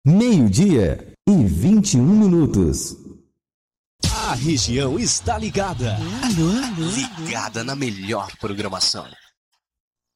Meio-dia e 21 minutos. A região está ligada. Alô? Ligada na melhor programação.